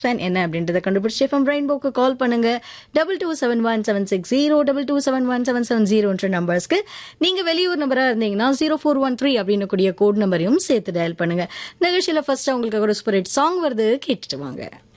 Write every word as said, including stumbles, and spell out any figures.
என்ன அப்படின்றத கண்டுபிடிச்சு எஃப்எம் ரெயின்போக்கு கால் பண்ணுங்க. Double two seven one seven six zero double two seven one seven seven ஜீரோன்ற நம்பர்ஸ்க்கு நீங்க வெளியூர் நம்பரா இருந்தீங்கன்னா ஜீரோ ஃபோர் ஒன் த்ரீ அப்படின்னு கூடிய கோட் நம்பரையும் சேர்த்து டயல் பண்ணுங்க. நிகழ்ச்சியில ஃபர்ஸ்ட் உங்களுக்கு ஒரு சூப்பர் ஹிட் சாங் வருது, கேட்டுட்டு வாங்க.